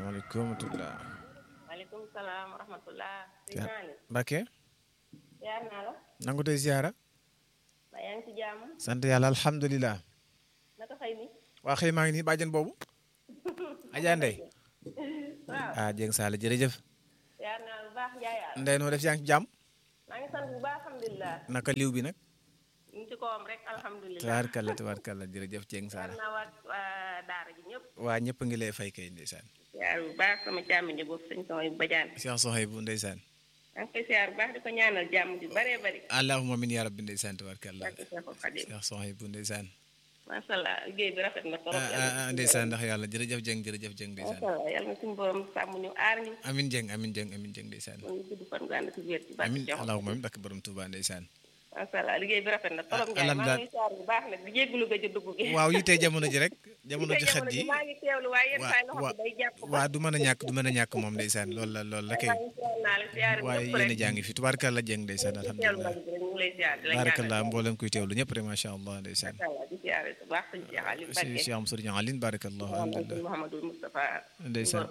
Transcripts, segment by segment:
salaamaaleykum wa rahmatulah. maaleykum salaam wa rahmatulah. Mbacke. ziar naa la. nangu tey ziara. ba yaa ngi ci jàmm. sant yàlla alhamdulilah. naka xëy mi. waa xëy maa ngi nii bàjjen boobu. Adja Ndeye. waaw Dieng Sall jërëjëf. ziar naa lu baax Ndiaye Alla. Ndeye noo def yaa ngi ci jàmm. maa ngi sant bu baax alhamdulilah. naka liw bi nag. ñu ngi ci kawam rek alhamdulilah. tubaarkalla jërëjëf Dieng Sall. ziar naa waa daara ji ñëpp. waa ñëpp ngi lay fay kay ndeysaan. ziar bu baax sama càmmiñ boobu sëñ Soxay Badiane. Cheikh Soxay bu ndeysaan. maa ngi koy ziar bu baax di ko ñaanal jàmm ju bëree bëri. allahumma amin ya rabbi ndeysaan tubaarkalla. barke Seexul Xadim. Cheikh Soxay bu ndeysaan. macha allah liggéey bi rafet na trop. ndeysaan ndax yàlla jërëjëf Dieng ndeysaan. macha allah yàlla na suñu borom sàmm ñu aar ñu. amin Dieng ndeysaan. ñu gudd fan gu ànd ak wér ci barke amin Seexul allahumma amin barke borom Touba ndeysaan. macha allah liggéey bi rafet na trop Ndiaye maa ngi ziar bu baax nag di jégalu ga ci dugg gi. waaw yitee jamono ji rek. jamono ji xat ji maa ngi teewlu waaye yenn saa yi loxo bi day jàpp. waaw du mën a ñàkk moom ndeysaan loolu la kay. waaye yéen a jàngi fi tubaarkalla Dieng ndeysaan alhamdulilah. barakallah mboolem kuy teewlu ñëpp rek macha allah ndeysaan. si am sëriñ Aline barakallah alhamdulilah. ndeysaan.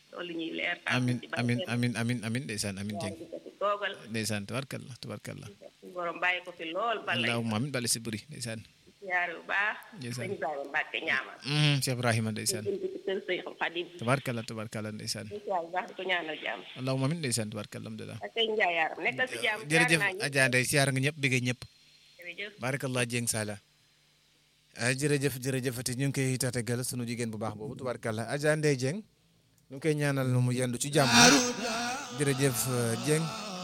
amin ndeysaan amin Dieng. ndeysaan tubaarkalla. borom bàyyi ko fi lool balay. allahumma amin bale si bëri ndeysaan. ziar bu baax. ndeysaan sëñ Ibrahima Mbacke ñaama. Cheikh Ibrahima ndeysaan. kër Seexul Xadim. tubaarkalla ndeysaan. ziar bu baax di ko ñaanal jàmm. allahumma amin ndeysaan tubaarkalla alhamdulilah. ak ay Ndiaye Yaram nekkal si jàmm. jërëjëf Adja Ndeye siyaar nga ñëpp bëggee ñëpp. jërëjëf. barakallah Dieng Sala. jërëjëfati ñu ngi koy tatagal sunu jigéen bu baax boobu tubaarkalla Adja Ndeye Dieng ñu ngi koy ñaanal nu mu yendu ci jàmm. jërëjëf Dieng.